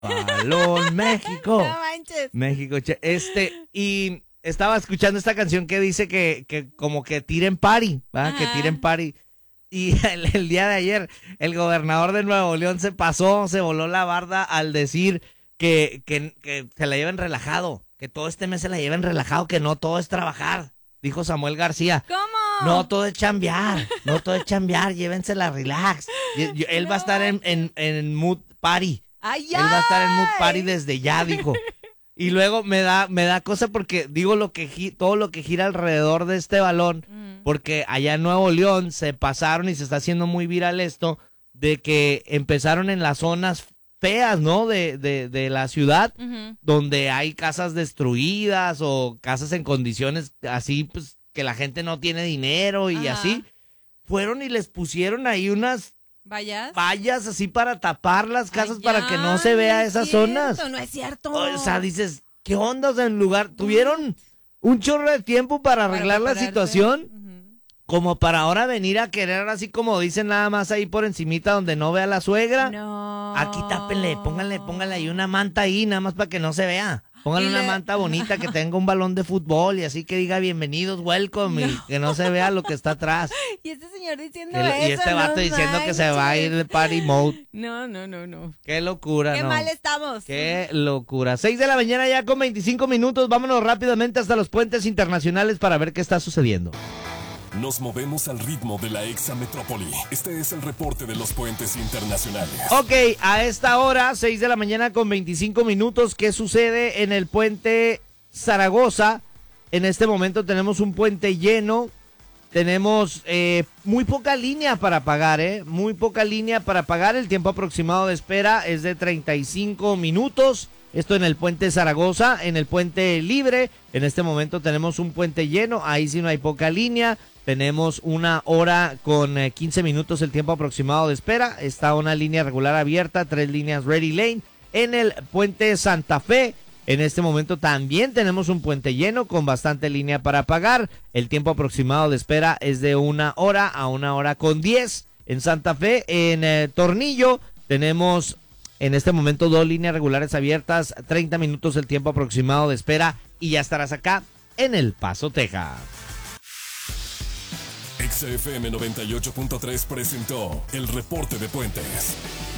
Balón, México. No manches. México, y estaba escuchando esta canción que dice que como que tiren party, ¿verdad? Que tiren party. Y el día de ayer, el gobernador de Nuevo León se voló la barda al decir que se la lleven relajado, que todo este mes se la lleven relajado, que no todo es trabajar, dijo Samuel García. ¿Cómo? No todo es chambear, llévensela relax. Él va a estar en mood party. Ay, Él va a estar en mood party desde ya, dijo. Y luego me da cosa porque digo todo lo que gira alrededor de este balón, porque allá en Nuevo León se pasaron y se está haciendo muy viral esto de que empezaron en las zonas feas, ¿no? De la ciudad, donde hay casas destruidas o casas en condiciones así, pues que la gente no tiene dinero y así. Fueron y les pusieron ahí unas vallas así para tapar las casas para que no se vea esas zonas. No es cierto. O sea, dices, ¿qué onda? O sea, en lugar, tuvieron un chorro de tiempo para arreglar la situación, como para ahora venir a querer, así como dicen nada más ahí por encimita donde no vea la suegra. No. Aquí tápenle, pónganle ahí una manta ahí, nada más para que no se vea. Pónganle una manta bonita que tenga un balón de fútbol y así que diga bienvenidos, welcome, y que no se vea lo que está atrás. Y este señor diciendo eso. Y este vato diciendo que se va a ir de party mode. No. Qué locura, Qué ¿no? mal estamos. Qué locura. 6 de la mañana ya con 25 minutos. Vámonos rápidamente hasta los puentes internacionales para ver qué está sucediendo. Nos movemos al ritmo de la Exametrópoli. Este es el reporte de los puentes internacionales. Ok, a esta hora, 6 de la mañana con 25 minutos, ¿qué sucede en el puente Zaragoza? En este momento tenemos un puente lleno. Tenemos muy poca línea para pagar, muy poca línea para pagar. El tiempo aproximado de espera es de 35 minutos. Esto en el puente Zaragoza. En el puente Libre, en este momento tenemos un puente lleno. Ahí sí no hay poca línea. Tenemos 1 hora con 15 minutos el tiempo aproximado de espera. Está una línea regular abierta, 3 líneas Ready Lane. En el puente Santa Fe, en este momento también tenemos un puente lleno con bastante línea para pagar. El tiempo aproximado de espera es de 1 hora a 1 hora con 10. En Santa Fe, en Tornillo, tenemos en este momento 2 líneas regulares abiertas, 30 minutos el tiempo aproximado de espera y ya estarás acá en El Paso, Texas. XFM 98.3 presentó el reporte de puentes.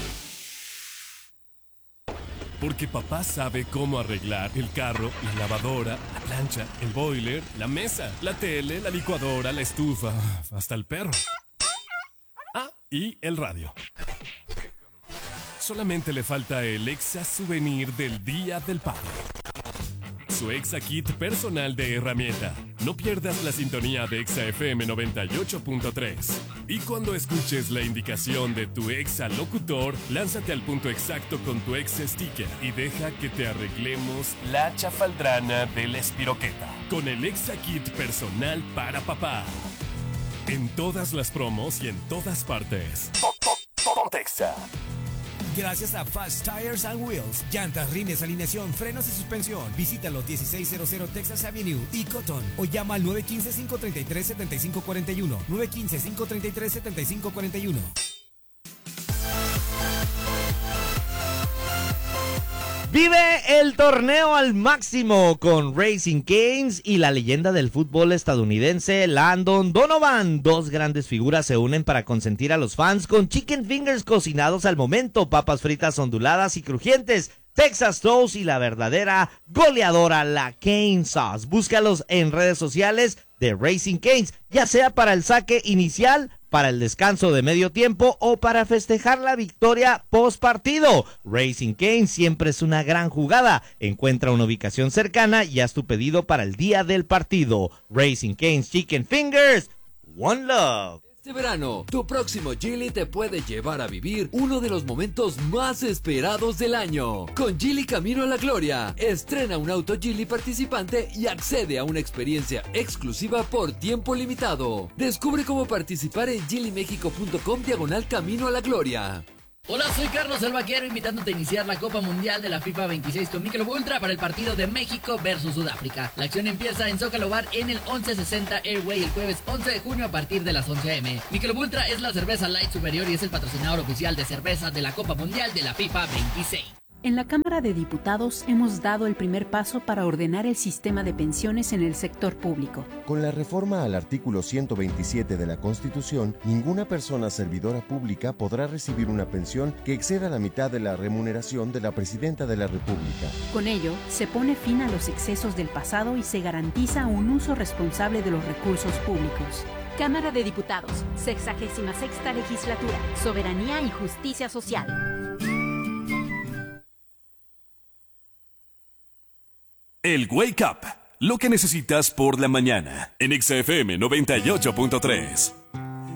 Porque papá sabe cómo arreglar el carro, la lavadora, la plancha, el boiler, la mesa, la tele, la licuadora, la estufa, hasta el perro. Ah, y el radio. Solamente le falta el Exa Souvenir del Día del Padre. Su Exa Kit personal de herramienta. No pierdas la sintonía de Exa FM 98.3. Y cuando escuches la indicación de tu Exa locutor, lánzate al punto exacto con tu Exa sticker y deja que te arreglemos la chafaldrana de la espiroqueta. Con el Exa Kit personal para papá. En todas las promos y en todas partes. Ponte Exa. Gracias a Fast Tires and Wheels, llantas, rines, alineación, frenos y suspensión. Visítalo 1600 Texas Avenue y Cotton o llama al 915-533-7541. 915-533-7541. Vive el torneo al máximo con Raising Cane's y la leyenda del fútbol estadounidense Landon Donovan. 2 grandes figuras se unen para consentir a los fans con chicken fingers cocinados al momento, papas fritas onduladas y crujientes, Texas Toast y la verdadera goleadora, la Cane Sauce. Búscalos en redes sociales de Raising Cane's, ya sea para el saque inicial, para el descanso de medio tiempo o para festejar la victoria post partido. Raising Cane's siempre es una gran jugada. Encuentra una ubicación cercana y haz tu pedido para el día del partido. Raising Cane's Chicken Fingers, One Love. Este verano, tu próximo Geely te puede llevar a vivir uno de los momentos más esperados del año. Con Geely Camino a la Gloria, estrena un auto Geely participante y accede a una experiencia exclusiva por tiempo limitado. Descubre cómo participar en geelymexico.com/Camino a la Gloria. Hola, soy Carlos el Vaquero, invitándote a iniciar la Copa Mundial de la FIFA 26 con Michelob Ultra para el partido de México versus Sudáfrica. La acción empieza en Zócalo Bar en el 1160 Airway el jueves 11 de junio a partir de las 11 a.m. Michelob Ultra es la cerveza light superior y es el patrocinador oficial de cervezas de la Copa Mundial de la FIFA 26. En la Cámara de Diputados hemos dado el primer paso para ordenar el sistema de pensiones en el sector público. Con la reforma al artículo 127 de la Constitución, ninguna persona servidora pública podrá recibir una pensión que exceda la mitad de la remuneración de la Presidenta de la República. Con ello, se pone fin a los excesos del pasado y se garantiza un uso responsable de los recursos públicos. Cámara de Diputados, 66ª Legislatura, Soberanía y Justicia Social. El Wake Up, lo que necesitas por la mañana, en XFM 98.3.